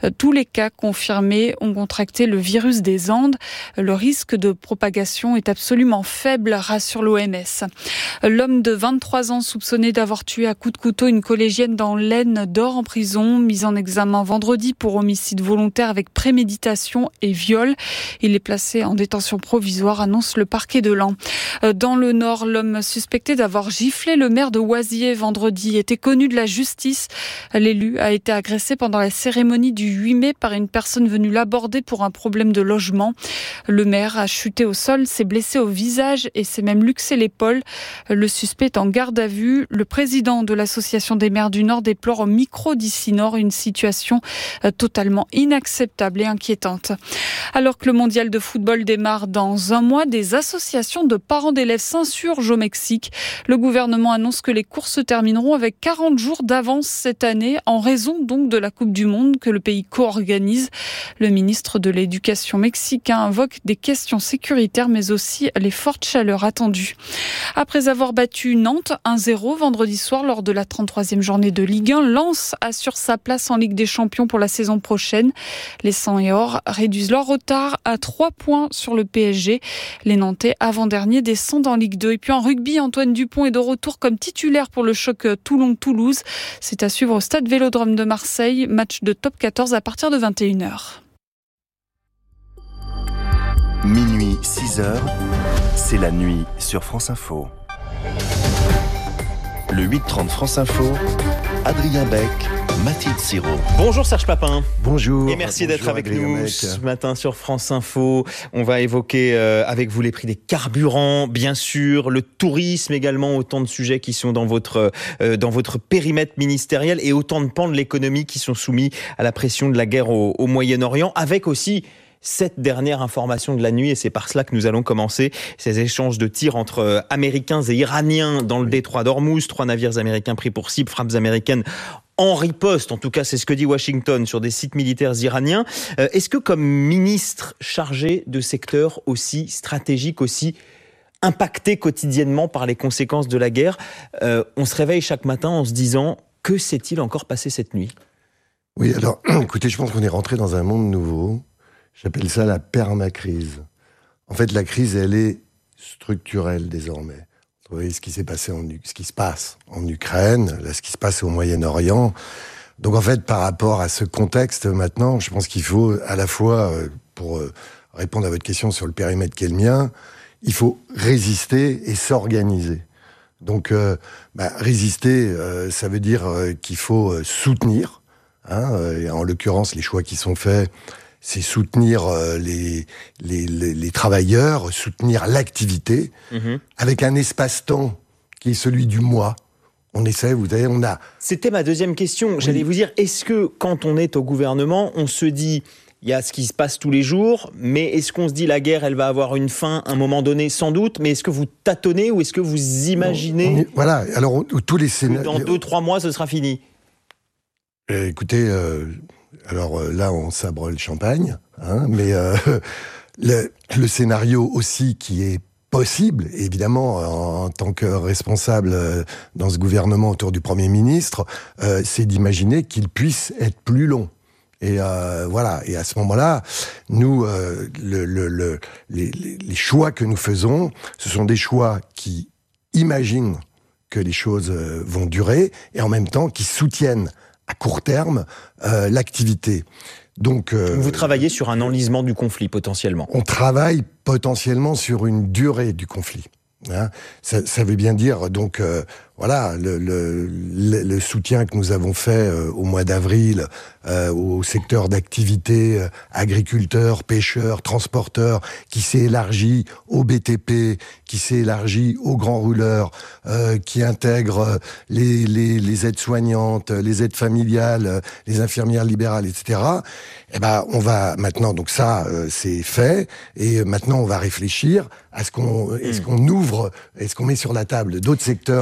Tous les cas confirmés ont contracté le virus des Andes. Le risque de propagation est absolument faible, rassure l'OMS. L'homme de 23 ans soupçonné d'avoir tué à coups de couteau une collégienne dans l'Aisne dort en prison, mis en examen vendredi pour homicide volontaire avec préméditation et viol. Il est placé en détention provisoire, annonce le parquet de Laon. Dans le Nord, l'homme suspecté d'avoir giflé le maire de Oisier vendredi était connu de la justice. L'élu a été agressé pendant la cérémonie du 8 mai par une personne venue l'aborder pour un problème de logement. Le maire a chuté au sol, s'est blessé au visage et s'est même luxé l'épaule. Le suspect est en garde à vue. Le président de l'Association des maires du Nord déplore au micro d'Ici Nord une situation totalement inacceptable et inquiétante. Alors que le mondial de football démarre dans un mois, des associations de parents d'élèves s'insurgent au Mexique. Le gouvernement annonce que les courses se termineront avec 40 jours d'avance cette année, en raison donc de la Coupe du Monde que le pays co-organise. Le ministre de l'Éducation mexicain invoque des questions sécuritaires, mais aussi les fortes chaleurs attendues. Après avoir battu Nantes 1-0 vendredi soir lors de la 33e journée de Ligue 1, Lens assure sa place en Ligue des Champions pour la saison prochaine. Les 100 et or réduisent leur retard à 3 points sur le PSG. Les Nantais, avant-derniers, descendent en Ligue 2. Et puis en rugby, Antoine Dupont est de retour comme titulaire pour le choc Toulon-Toulouse. C'est à suivre au stade Vélodrome de Marseille. Match de top 14 à partir de 21h. Minuit, 6h, c'est la nuit sur France Info. Le 8h30 France Info, Adrien Beck, Mathilde Siro. Bonjour Serge Papin. Bonjour. Et merci d'être avec Adrien nous Beck. ce matin sur France Info. On va évoquer avec vous les prix des carburants, bien sûr, le tourisme également, autant de sujets qui sont dans votre périmètre ministériel et autant de pans de l'économie qui sont soumis à la pression de la guerre au Moyen-Orient, avec aussi cette dernière information de la nuit, et c'est par cela que nous allons commencer ces échanges de tirs entre Américains et Iraniens dans le détroit d'Ormuz. 3 navires américains pris pour cible, frappes américaines en riposte, en tout cas c'est ce que dit Washington, sur des sites militaires iraniens. Est-ce que comme ministre chargé de secteurs aussi stratégiques, aussi impactés quotidiennement par les conséquences de la guerre, on se réveille chaque matin en se disant « Que s'est-il encore passé cette nuit ?» Oui, alors, écoutez, je pense qu'on est rentré dans un monde nouveau. J'appelle ça la permacrise. En fait, la crise, elle est structurelle désormais. Vous voyez ce qui s'est passé ce qui se passe en Ukraine, là, ce qui se passe au Moyen-Orient. Donc, en fait, par rapport à ce contexte, maintenant, je pense qu'il faut, à la fois, pour répondre à votre question sur le périmètre qui est le mien, il faut résister et s'organiser. Donc, résister, ça veut dire qu'il faut soutenir. Et en l'occurrence, les choix qui sont faits, c'est soutenir les travailleurs, soutenir l'activité, avec un espace-temps qui est celui du mois. On essaie, vous savez, on a... C'était ma deuxième question. J'allais vous dire, est-ce que quand on est au gouvernement, on se dit, il y a ce qui se passe tous les jours, mais est-ce qu'on se dit la guerre, elle va avoir une fin à un moment donné, sans doute, mais est-ce que vous tâtonnez ou est-ce que vous imaginez voilà, alors tous les scénarios... Dans 2-3 mois, ce sera fini? Écoutez, alors là, on sabre le champagne, mais le scénario aussi qui est possible, évidemment, en tant que responsable dans ce gouvernement autour du Premier ministre, c'est d'imaginer qu'il puisse être plus long. Et voilà. Et à ce moment-là, nous, les choix que nous faisons, ce sont des choix qui imaginent que les choses vont durer et en même temps qui soutiennent à court terme l'activité. Donc, vous travaillez sur un enlisement du conflit potentiellement. On travaille potentiellement sur une durée du conflit. Ça veut bien dire donc voilà le soutien que nous avons fait au mois d'avril au secteur d'activité agriculteurs, pêcheurs, transporteurs, qui s'est élargi au BTP, qui s'est élargi aux grands rouleurs, qui intègre les aides-soignantes, les aides familiales, les infirmières libérales, etc. Eh ben on va maintenant, donc ça c'est fait, et maintenant on va réfléchir à est-ce qu'on ouvre, est-ce qu'on met sur la table d'autres secteurs. Justement. Au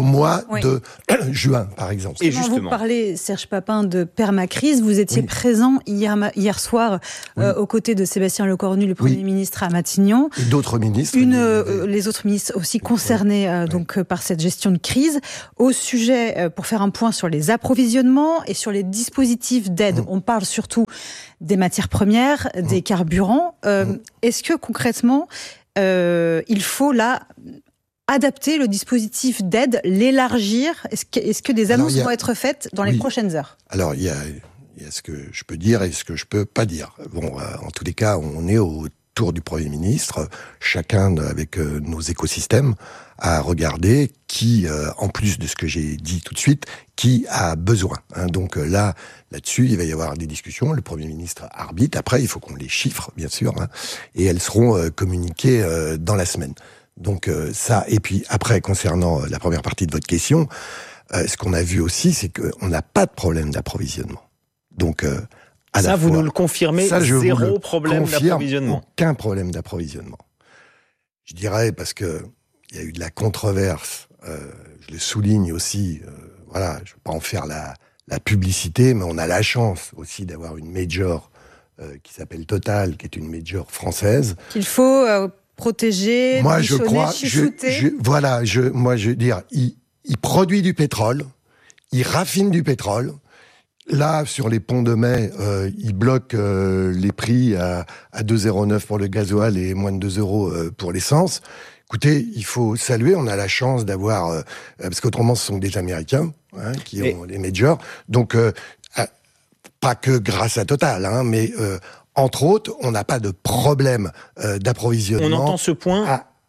mois de juin, par exemple. Et justement, vous parlez, Serge Papin, de permacrise. Vous étiez présent hier soir aux côtés de Sébastien Lecornu, le Premier ministre à Matignon. Et d'autres ministres. Les autres ministres aussi concernés par cette gestion de crise. Au sujet, pour faire un point sur les approvisionnements et sur les dispositifs d'aide, on parle surtout des matières premières, des carburants. Est-ce que concrètement, il faut là adapter le dispositif d'aide, l'élargir? Est-ce que des annonces vont être faites dans les prochaines heures? Alors, il y a ce que je peux dire et ce que je peux pas dire. Bon, en tous les cas, on est autour du Premier ministre, chacun avec nos écosystèmes, à regarder qui, en plus de ce que j'ai dit tout de suite, qui a besoin. Donc là-dessus, il va y avoir des discussions. Le Premier ministre arbitre. Après, il faut qu'on les chiffre, bien sûr, et elles seront communiquées dans la semaine. Donc ça, et puis après, concernant la première partie de votre question, ce qu'on a vu aussi, c'est qu'on n'a pas de problème d'approvisionnement. Donc ça, vous nous le confirmez, zéro problème d'approvisionnement. Aucun problème d'approvisionnement. Je dirais, parce que il y a eu de la controverse, je le souligne aussi, je ne veux pas en faire la publicité, mais on a la chance aussi d'avoir une major qui s'appelle Total, qui est une major française. Qu'il faut protéger, moi, je crois, je veux dire, il produit du pétrole, il raffine du pétrole. Là, sur les ponts de mai, il bloque les prix à 2,09 pour le gasoil et moins de 2 euros pour l'essence. Écoutez, il faut saluer, on a la chance d'avoir, parce qu'autrement ce sont des Américains qui ont les majors, donc pas que grâce à Total, mais entre autres, on n'a pas de problème d'approvisionnement. On entend ce point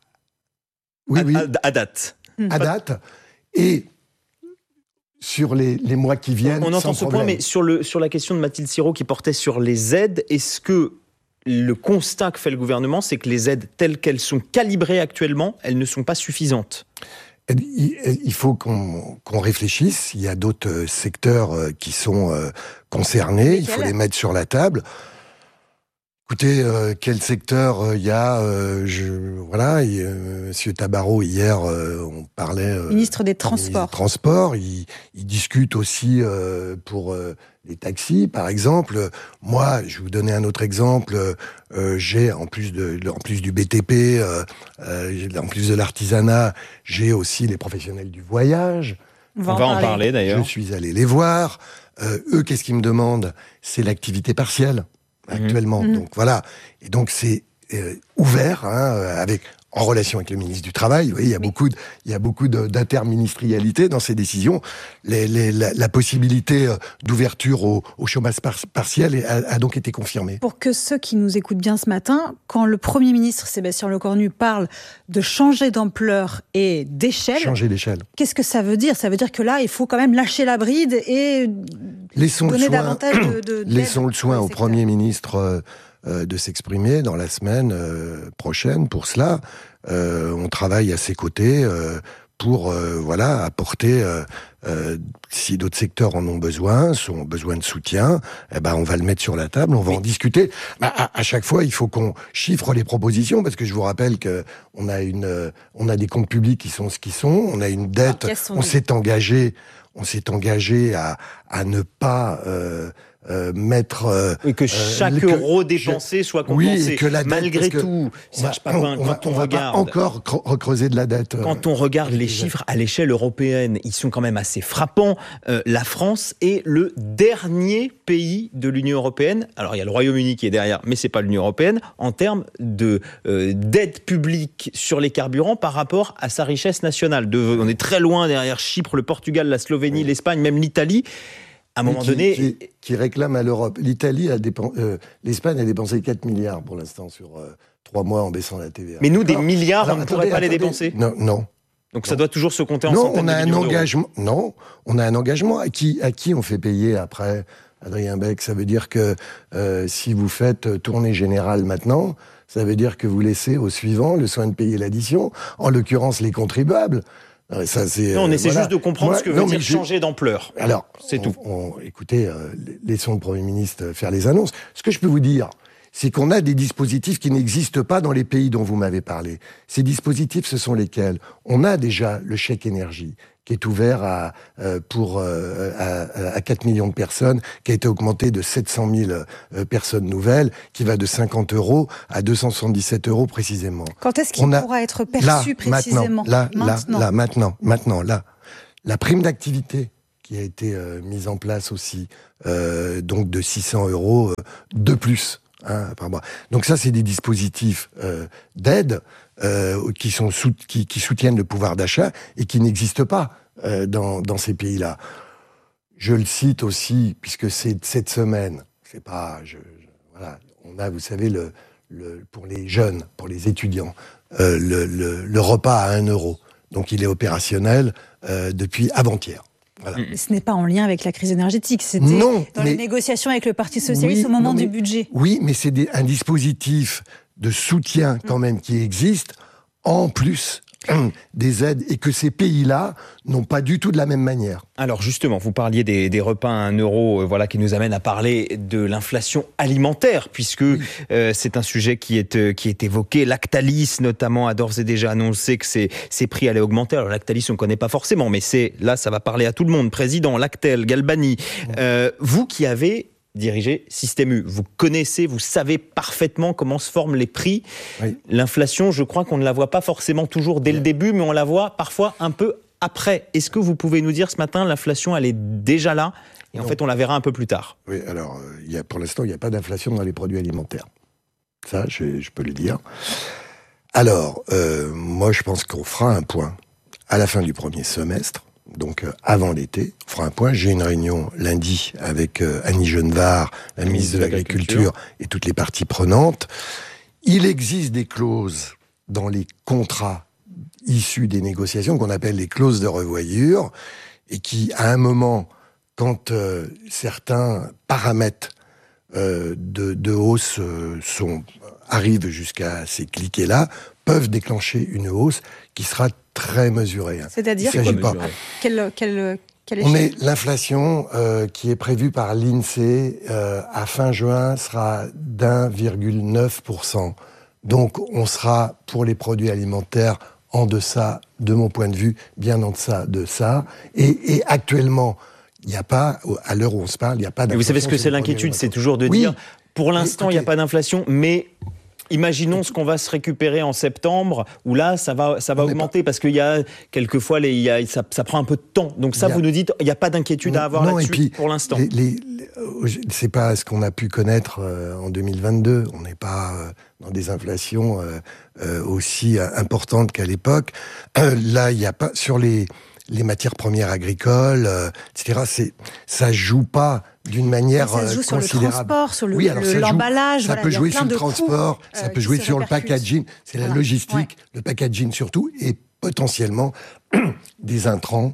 à date. À date. Et sur les mois qui viennent, on entend ce point, mais sur la question de Mathilde Sirot qui portait sur les aides, est-ce que le constat que fait le gouvernement, c'est que les aides telles qu'elles sont calibrées actuellement, elles ne sont pas suffisantes? Il faut qu'on réfléchisse. Il y a d'autres secteurs qui sont concernés. Il faut les mettre sur la table. Écoutez, quel secteur il y a Monsieur Tabarot, hier, on parlait... ministre des Transports. Il discute aussi pour les taxis, par exemple. Moi, je vais vous donner un autre exemple. J'ai, en plus du BTP, en plus de l'artisanat, j'ai aussi les professionnels du voyage. On va en parler, d'ailleurs. Je suis allé les voir. Eux, qu'est-ce qu'ils me demandent? C'est l'activité partielle. Actuellement. Donc voilà. Et donc c'est ouvert, en relation avec le ministre du Travail. Vous voyez, il y a beaucoup d'interministérialité dans ces décisions. La possibilité d'ouverture au chômage partiel a donc été confirmée. Pour que ceux qui nous écoutent bien ce matin, quand le Premier ministre Sébastien Lecornu parle de changer d'ampleur et d'échelle, qu'est-ce que ça veut dire? Ça veut dire que là, il faut quand même lâcher la bride et donner davantage de laissons le soin au Premier ministre de s'exprimer dans la semaine prochaine pour cela. On travaille à ses côtés pour apporter, si d'autres secteurs en ont besoin de soutien, on va le mettre sur la table, on va en discuter. À chaque fois, il faut qu'on chiffre les propositions, parce que je vous rappelle que on a des comptes publics qui sont ce qu'ils sont, on a une dette, on s'est engagé à ne pas mettre... et que chaque euro dépensé soit compensé. Malgré tout, Serge Papin, quand on regarde... encore recreuser de la dette. Quand on regarde les chiffres à l'échelle européenne, ils sont quand même assez frappants. La France est le dernier pays de l'Union européenne. Alors, il y a le Royaume-Uni qui est derrière, mais c'est pas l'Union européenne, en termes d'aide publique sur les carburants par rapport à sa richesse nationale. On est très loin derrière Chypre, le Portugal, la Slovénie, l'Espagne, même l'Italie. À un moment donné... Qui réclame à l'Europe. L'Espagne a dépensé 4 milliards pour l'instant sur 3 mois en baissant la TVA. Mais nous, des milliards, on ne pourrait pas les dépenser. Non. Donc ça doit toujours se compter en centaines de millions d'euros. Non, on a un engagement. À qui on fait payer après, Adrien Beck? Ça veut dire que si vous faites tournée générale maintenant, ça veut dire que vous laissez au suivant le soin de payer l'addition, en l'occurrence les contribuables. Ça, on essaie juste de comprendre ce que veut dire changer d'ampleur. Alors, c'est tout. Écoutez, laissons le Premier ministre faire les annonces. Ce que je peux vous dire, c'est qu'on a des dispositifs qui n'existent pas dans les pays dont vous m'avez parlé. Ces dispositifs, ce sont lesquels? On a déjà le chèque énergie, qui est ouvert à 4 millions de personnes, qui a été augmenté de 700 000 personnes nouvelles, qui va de 50 € à 277 € précisément. Quand est-ce qu'il pourra être perçu précisément ? Maintenant. La prime d'activité qui a été mise en place aussi, donc de 600 € de plus. Donc ça, c'est des dispositifs d'aide qui soutiennent le pouvoir d'achat et qui n'existent pas dans ces pays-là. Je le cite aussi, puisque c'est cette semaine, c'est pas... on a, vous savez, pour les jeunes, pour les étudiants, le repas à 1 €. Donc il est opérationnel depuis avant-hier. Voilà. Ce n'est pas en lien avec la crise énergétique, c'était dans les négociations avec le Parti Socialiste au moment du budget. Oui, mais c'est un dispositif de soutien quand même qui existe, en plus des aides, et que ces pays-là n'ont pas du tout de la même manière. Alors justement, vous parliez des repas à 1 €, qui nous amène à parler de l'inflation alimentaire, puisque c'est un sujet qui est évoqué. Lactalis, notamment, a d'ores et déjà annoncé que ses prix allaient augmenter. Alors Lactalis, on ne connaît pas forcément, mais là, ça va parler à tout le monde. Président, Lactel, Galbani, vous qui avez dirigé Système U, vous connaissez, vous savez parfaitement comment se forment les prix. Oui. L'inflation, je crois qu'on ne la voit pas forcément toujours dès le début, mais on la voit parfois un peu après. Est-ce que vous pouvez nous dire ce matin, l'inflation, elle est déjà là et en fait, on la verra un peu plus tard? Oui, alors, pour l'instant, il n'y a pas d'inflation dans les produits alimentaires. Ça, je peux le dire. Alors, moi, je pense qu'on fera un point à la fin du premier semestre. Donc avant l'été, on fera un point. J'ai une réunion lundi avec Annie Genevard, la ministre de l'Agriculture, et toutes les parties prenantes. Il existe des clauses dans les contrats issus des négociations qu'on appelle les clauses de revoyure, et qui, à un moment, quand certains paramètres de hausse arrivent jusqu'à ces cliquets-là, peuvent déclencher une hausse qui sera très mesurée. C'est-à-dire quelle l'inflation qui est prévue par l'INSEE à fin juin sera d'1,9%. Donc on sera pour les produits alimentaires en deçà, de mon point de vue, bien en deçà de ça. Et actuellement, il n'y a pas, à l'heure où on se parle, il n'y a pas d'inflation. Vous savez ce que c'est l'inquiétude, c'est toujours de dire, pour l'instant, il n'y a pas d'inflation, mais imaginons ce qu'on va se récupérer en septembre, où là, ça va augmenter, parce qu'il y a quelquefois, ça prend un peu de temps. Donc ça, vous nous dites, il n'y a pas d'inquiétude à avoir là-dessus pour l'instant. C'est pas ce qu'on a pu connaître en 2022. On n'est pas dans des inflations aussi importantes qu'à l'époque. Là, il n'y a pas... Sur les matières premières agricoles, etc., ça joue pas d'une manière considérable. Ça joue sur le transport, sur l'emballage. Ça peut jouer sur le transport, ça peut jouer sur le packaging. C'est la logistique, le packaging surtout, et potentiellement des intrants,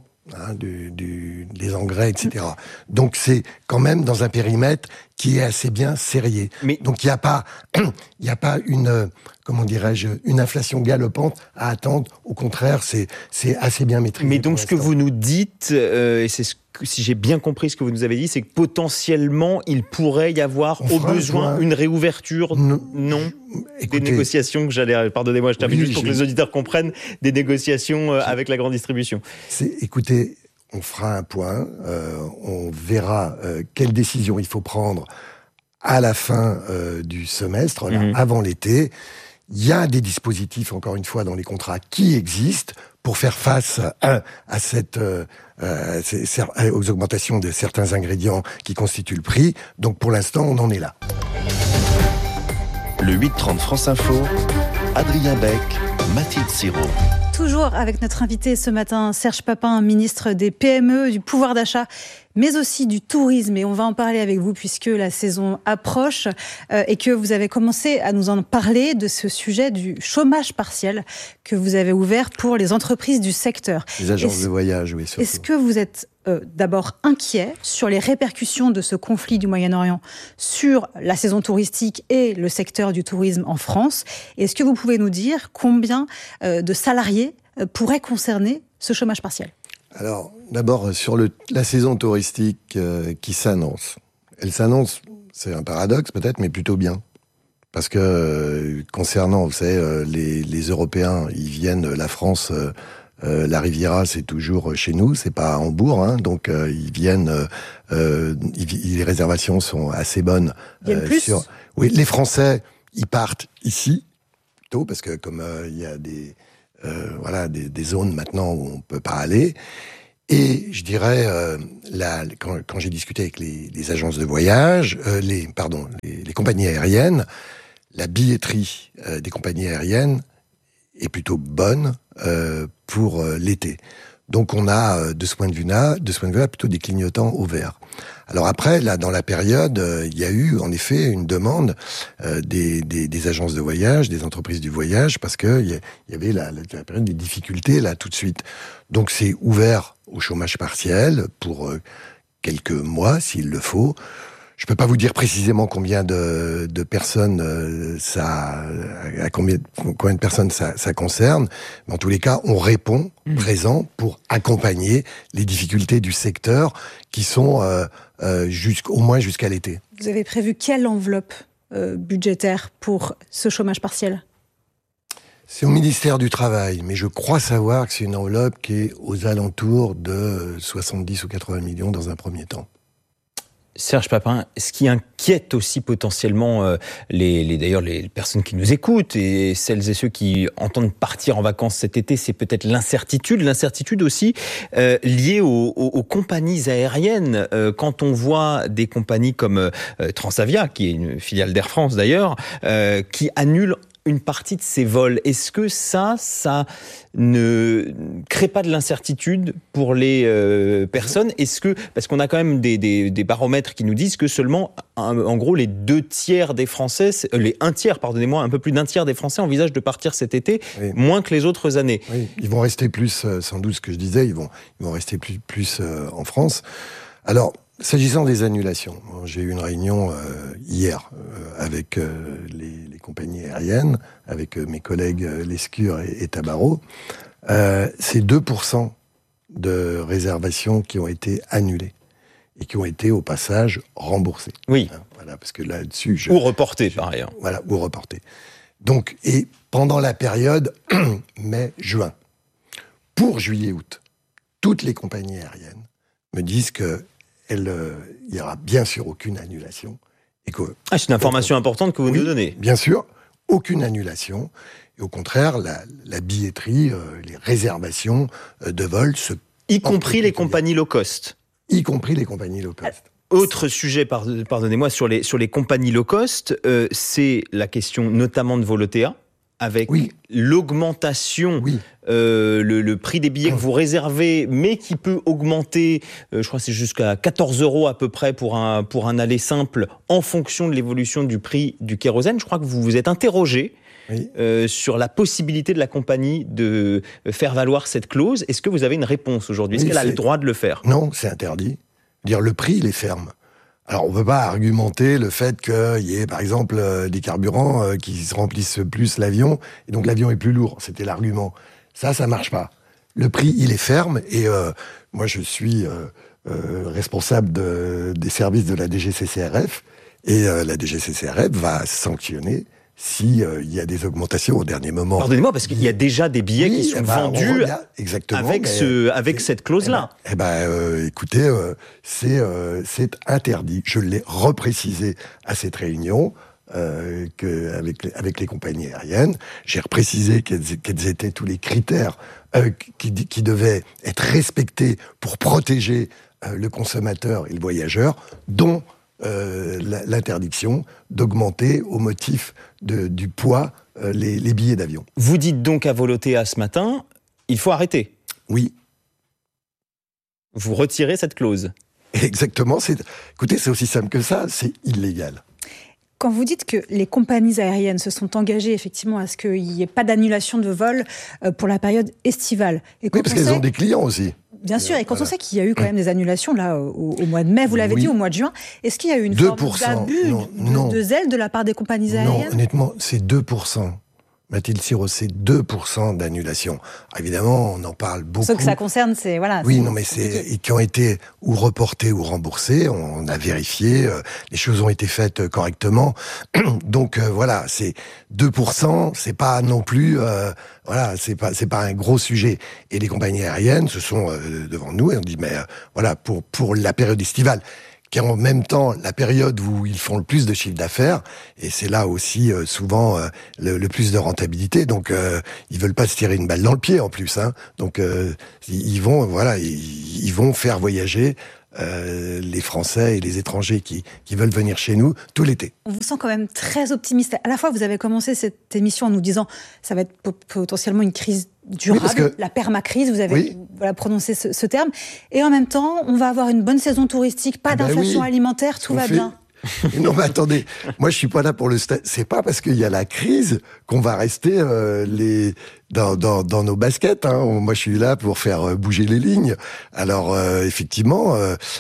des engrais, etc. Donc c'est quand même dans un périmètre qui est assez bien serré. Donc il n'y a pas une, comment dirais-je, une inflation galopante à attendre. Au contraire, c'est assez bien maîtrisé. Mais donc ce que vous nous dites, et c'est si j'ai bien compris ce que vous nous avez dit, c'est que potentiellement il pourrait y avoir au besoin une réouverture des négociations pardonnez-moi, je termine juste pour que les auditeurs comprennent, des négociations avec la grande distribution. Écoutez, on fera un point, on verra quelles décisions il faut prendre à la fin du semestre, avant l'été. Il y a des dispositifs, encore une fois, dans les contrats qui existent pour faire face aux augmentations de certains ingrédients qui constituent le prix. Donc pour l'instant, on en est là. Le 8h30 France Info, Adrien Beck, Mathilde Siraud. Toujours avec notre invité ce matin, Serge Papin, ministre des PME, du pouvoir d'achat, mais aussi du tourisme. Et on va en parler avec vous puisque la saison approche et que vous avez commencé à nous en parler de ce sujet du chômage partiel que vous avez ouvert pour les entreprises du secteur. Les agences de voyage, oui, surtout. Est-ce que vous êtes d'abord inquiet sur les répercussions de ce conflit du Moyen-Orient sur la saison touristique et le secteur du tourisme en France? Est-ce que vous pouvez nous dire combien de salariés pourraient concerner ce chômage partiel? Alors, d'abord, sur la saison touristique qui s'annonce. Elle s'annonce, c'est un paradoxe peut-être, mais plutôt bien. Parce que, concernant, vous savez, les Européens, ils viennent, la France La Riviera, c'est toujours chez nous, c'est pas à Hambourg, hein, donc ils viennent. Les réservations sont assez bonnes. Oui, les Français, ils partent ici plutôt parce que comme il y a des zones maintenant où on peut pas aller. Et je dirais, quand j'ai discuté avec les agences de voyage, les compagnies aériennes, la billetterie des compagnies aériennes est plutôt bonne pour l'été. Donc on a de ce point de vue-là plutôt des clignotants au vert. Alors après, là, dans la période, il y a eu en effet une demande des agences de voyage, des entreprises du voyage, parce que il y avait la période des difficultés là tout de suite. Donc c'est ouvert au chômage partiel pour quelques mois s'il le faut. Je peux pas vous dire précisément combien de personnes combien de personnes ça concerne, mais en tous les cas, on répond présent pour accompagner les difficultés du secteur qui sont au moins jusqu'à l'été. Vous avez prévu quelle enveloppe budgétaire pour ce chômage partiel ? C'est au ministère du Travail, mais je crois savoir que c'est une enveloppe qui est aux alentours de 70 ou 80 millions dans un premier temps. Serge Papin, ce qui inquiète aussi potentiellement d'ailleurs les personnes qui nous écoutent et celles et ceux qui entendent partir en vacances cet été, c'est peut-être l'incertitude aussi liée aux compagnies aériennes. Quand on voit des compagnies comme Transavia, qui est une filiale d'Air France d'ailleurs, qui annulent une partie de ces vols. Est-ce que ça ne crée pas de l'incertitude pour les personnes ? Est-ce que, parce qu'on a quand même des baromètres qui nous disent que seulement, en gros, un peu plus d'un tiers des Français envisagent de partir cet été, oui, moins que les autres années. Oui, ils vont rester plus, sans doute ce que je disais, ils vont rester plus en France. Alors, s'agissant des annulations, j'ai eu une réunion hier avec les compagnies aériennes, avec mes collègues Lescure et Tabarot. C'est 2% de réservations qui ont été annulées et qui ont été au passage remboursées. Oui. Voilà, parce que là-dessus... Ou reportées, par ailleurs. Voilà, ou reportées. Donc, et pendant la période mai-juin, pour juillet-août, toutes les compagnies aériennes me disent que il n'y aura bien sûr aucune annulation. C'est une information importante que vous nous donnez. Bien sûr, aucune annulation. Et au contraire, la billetterie, les réservations de vols y compris les compagnies low cost. Y compris les compagnies low cost. Autre sujet, pardonnez-moi, sur les compagnies low cost, c'est la question notamment de Volotea. Avec l'augmentation, le prix des billets que vous réservez, mais qui peut augmenter, je crois que c'est jusqu'à 14 € à peu près pour un aller simple, en fonction de l'évolution du prix du kérosène. Je crois que vous vous êtes interrogé sur la possibilité de la compagnie de faire valoir cette clause. Est-ce que vous avez une réponse aujourd'hui ? Est-ce qu'elle a le droit de le faire ? Non, c'est interdit. Le prix, il est ferme. Alors, on ne peut pas argumenter le fait qu'il y ait, par exemple, des carburants qui se remplissent plus l'avion, et donc l'avion est plus lourd. C'était l'argument. Ça marche pas. Le prix, il est ferme, et moi, je suis responsable des services de la DGCCRF, et la DGCCRF va sanctionner s'il y a des augmentations au dernier moment. Pardonnez-moi, parce qu'il y a déjà des billets qui sont vendus avec cette clause-là. Écoutez, c'est interdit. Je l'ai reprécisé à cette réunion avec les compagnies aériennes. J'ai reprécisé quels étaient tous les critères qui devaient être respectés pour protéger le consommateur et le voyageur, dont l'interdiction d'augmenter au motif du poids les billets d'avion. Vous dites donc à Volotea ce matin, il faut arrêter. Oui. Vous retirez cette clause. Exactement. Écoutez, c'est aussi simple que ça, c'est illégal. Quand vous dites que les compagnies aériennes se sont engagées effectivement à ce qu'il n'y ait pas d'annulation de vol pour la période estivale. Oui, parce qu'elles ont des clients aussi. Bien sûr, et quand on sait qu'il y a eu quand même des annulations là au mois de mai, vous l'avez dit, au mois de juin, est-ce qu'il y a eu une forme d'abus de zèle de la part des compagnies aériennes ? Non, honnêtement, c'est 2%. Mathilde Siro, c'est 2% d'annulation. Alors, évidemment, on en parle beaucoup. Ceux que ça concerne, c'est voilà. Oui, non, mais c'est qui ont été ou reportés ou remboursés. On a vérifié, les choses ont été faites correctement. Donc voilà, c'est 2%. C'est pas non plus, voilà, c'est pas un gros sujet. Et les compagnies aériennes, se sont devant nous et on dit mais voilà pour la période estivale, qui est en même temps la période où ils font le plus de chiffre d'affaires, et c'est là aussi souvent le plus de rentabilité. Donc ils veulent pas se tirer une balle dans le pied en plus, hein. Donc ils vont faire voyager les Français et les étrangers qui veulent venir chez nous tout l'été. On vous sent quand même très optimiste. À la fois, vous avez commencé cette émission en nous disant ça va être potentiellement une crise durable, la permacrise, vous avez prononcé ce terme. Et en même temps, on va avoir une bonne saison touristique, pas d'inflation alimentaire, tout va bien. Non mais attendez, moi je suis pas là pour c'est pas parce qu'il y a la crise qu'on va rester dans nos baskets, hein. Moi je suis là pour faire bouger les lignes. Alors effectivement,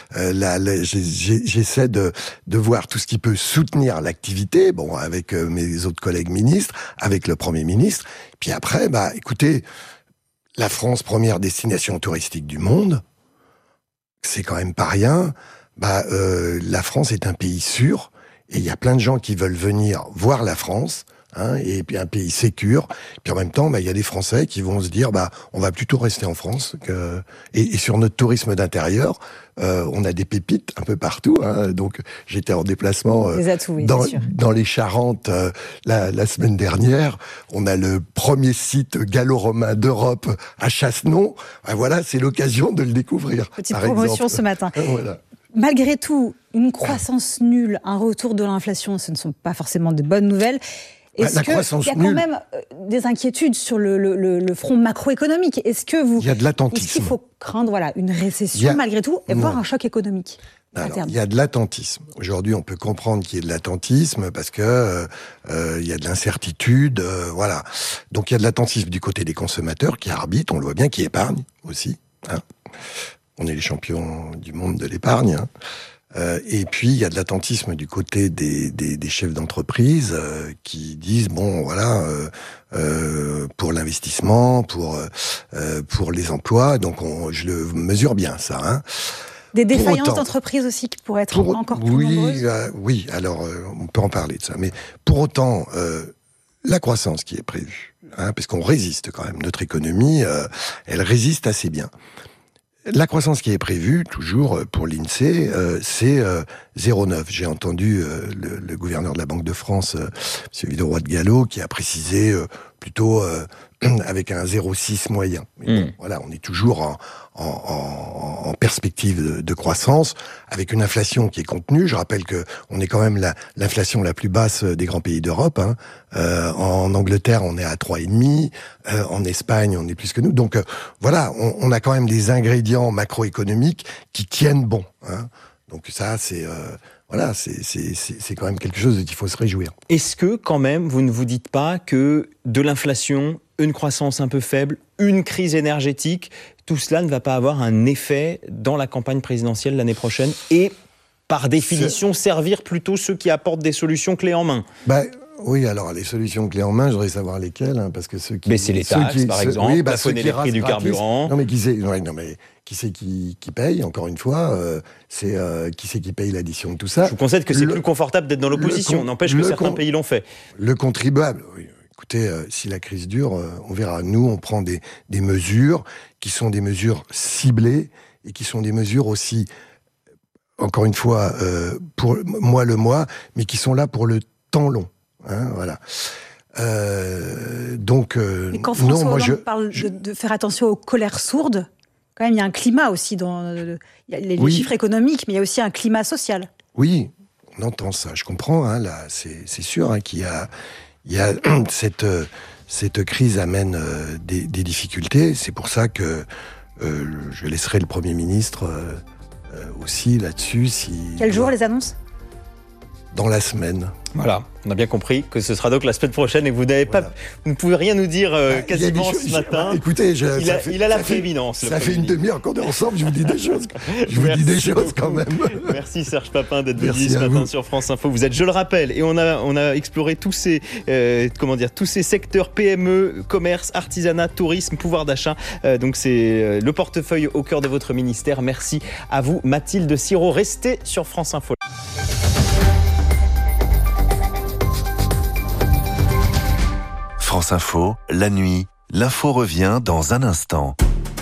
j'essaie de voir tout ce qui peut soutenir l'activité, bon, avec mes autres collègues ministres, avec le Premier ministre. Puis après, écoutez, la France, première destination touristique du monde, c'est quand même pas rien. La France est un pays sûr, et il y a plein de gens qui veulent venir voir la France, hein, et puis un pays sécure. Puis en même temps, il y a des Français qui vont se dire, on va plutôt rester en France et sur notre tourisme d'intérieur, on a des pépites un peu partout, hein. Donc j'étais en déplacement dans les Charentes la semaine dernière. On a le premier site gallo-romain d'Europe à Chassenon. Voilà, c'est l'occasion de le découvrir. Petite promotion ce matin. Voilà. Malgré tout, une croissance nulle, un retour de l'inflation, ce ne sont pas forcément de bonnes nouvelles. Est-ce qu'il y a quand même des inquiétudes sur le front macroéconomique ? Il y a de l'attentisme. Est-ce qu'il faut craindre une récession malgré tout et voire un choc économique à terme ? Il y a de l'attentisme. Aujourd'hui, on peut comprendre qu'il y ait de l'attentisme parce que il y a de l'incertitude, voilà. Donc il y a de l'attentisme du côté des consommateurs qui arbitrent, on le voit bien, qui épargnent aussi, hein. On est les champions du monde de l'épargne, hein. Et puis il y a de l'attentisme du côté des chefs d'entreprise qui disent pour l'investissement, pour les emplois. Donc je le mesure bien ça, hein. Des défaillances d'entreprises aussi qui pourraient être encore plus nombreuses. Oui, alors on peut en parler de ça. Mais pour autant, la croissance qui est prévue, hein, parce qu'on résiste quand même, notre économie, elle résiste assez bien. La croissance qui est prévue, toujours pour l'INSEE, c'est 0,9. J'ai entendu le gouverneur de la Banque de France, M. Villeroy de Galhau, qui a précisé plutôt avec un 0,6 moyen. Mais bon, voilà, on est toujours en perspective de croissance, avec une inflation qui est contenue. Je rappelle que on est quand même l'inflation la plus basse des grands pays d'Europe, hein. En Angleterre, on est à 3,5. En Espagne, on est plus que nous. Donc voilà, on a quand même des ingrédients macroéconomiques qui tiennent bon, hein. Donc ça, c'est quand même quelque chose dont il faut se réjouir. Est-ce que, quand même, vous ne vous dites pas que de l'inflation, une croissance un peu faible, une crise énergétique, tout cela ne va pas avoir un effet dans la campagne présidentielle l'année prochaine et, par définition, servir plutôt ceux qui apportent des solutions clés en main ? Oui, alors les solutions clés en main, je voudrais savoir lesquelles, hein, parce que ceux qui baisser les taxes, par exemple, plafonner les prix du carburant. Non, mais qui c'est qui paye, encore une fois, c'est qui c'est qui paye l'addition de tout ça. Je vous concède que c'est plus confortable d'être dans l'opposition, n'empêche que certains pays l'ont fait. Le contribuable, oui. Écoutez, si la crise dure, on verra. Nous, on prend des mesures qui sont des mesures ciblées et qui sont des mesures aussi, encore une fois, pour le mois, mais qui sont là pour le temps long. Hein, voilà. Donc, et quand François Hollande parle de faire attention aux colères sourdes, quand même, il y a un climat aussi il y a les chiffres économiques, mais il y a aussi un climat social. Oui, on entend ça. Je comprends. Hein, là, c'est sûr, hein, qu'il y a cette crise amène des difficultés. C'est pour ça que je laisserai le Premier ministre aussi là-dessus. Quel jour les annonces ? dans la semaine. Voilà, on a bien compris que ce sera donc la semaine prochaine et que vous ne pouvez rien nous dire quasiment ce matin. Écoutez, il a la prééminence. Ça fait une demi-heure qu'on est ensemble, je vous dis des choses. Je vous dis des choses quand même. Merci Serge Papin d'être venu ce matin sur France Info. Vous êtes, je le rappelle, et on a exploré tous ces secteurs PME, commerce, artisanat, tourisme, pouvoir d'achat. Donc c'est le portefeuille au cœur de votre ministère. Merci à vous, Mathilde Sirot. Restez sur France Info. France Info, la nuit, l'info revient dans un instant.